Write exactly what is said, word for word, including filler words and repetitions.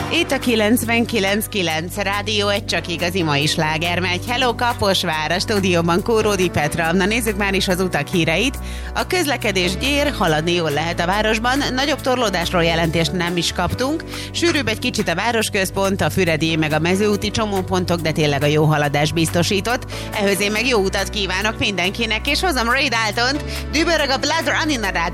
Itt a kilencvenkilenc kilenc Rádió, egy csak igazi mai sláger megy. Hello Kaposvár, a stúdióban Kóródi Petra. Na nézzük már is az utak híreit. A közlekedés gyér, haladni jól lehet a városban. Nagyobb torlódásról jelentést nem is kaptunk. Sűrűbb egy kicsit a városközpont, a Füredi meg a Mezőúti csomópontok, de tényleg a jó haladás biztosított. Ehhez én meg jó utat kívánok mindenkinek, és hozom Ray Daltont. Dübörög a Blood Run in a Rádió.